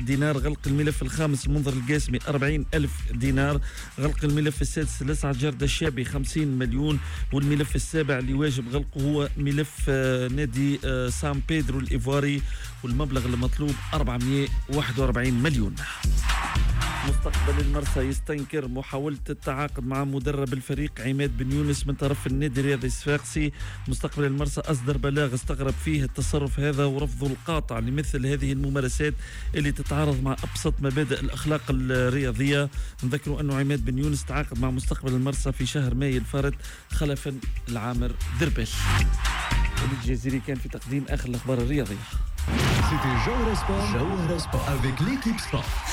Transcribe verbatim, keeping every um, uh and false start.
دينار. غلق الملف الخامس المنظر القاسمي أربعين ألف دينار. غلق الملف السادس الأسعد جردة الشابي خمسين مليون. والملف السابع اللي واجب غلقه هو ملف نادي سان بيدرو الإيفواري والمبلغ المطلوب أربعمئة وواحد وأربعين مليون. مستقبل المرسى يستنكر محاولة التعاقد مع مدرب الفريق عماد بن يونس من طرف النادي الرياضي الصفاقسي. مستقبل المرسى أصدر بلاغ استغرب فيه التصرف هذا ورفضه القاطع لمثل هذه الممارسات اللي تتعارض مع أبسط مبادئ الأخلاق الرياضية. نذكروا أنه عماد بن يونس تعاقد مع مستقبل المرسى في شهر ماي الفارط خلفا العامر دربش. الجزيري كان في تقديم آخر الأخبار الرياضية. C'était Jawahara Sport avec l'équipe sport.